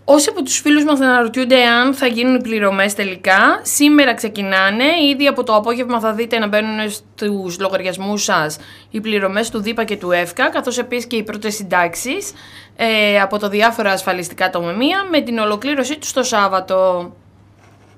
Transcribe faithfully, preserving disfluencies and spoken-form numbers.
Όσοι από τους φίλους μας αναρωτιούνται αν θα γίνουν οι πληρωμές τελικά, σήμερα ξεκινάνε. Ήδη από το απόγευμα θα δείτε να μπαίνουν στους λογαριασμούς σας οι πληρωμές του ΔΥΠΑ και του ΕΦΚΑ, καθώς επίσης και οι πρώτες συντάξεις ε, από τα διάφορα ασφαλιστικά τομεία, με την ολοκλήρωσή τους το Σάββατο.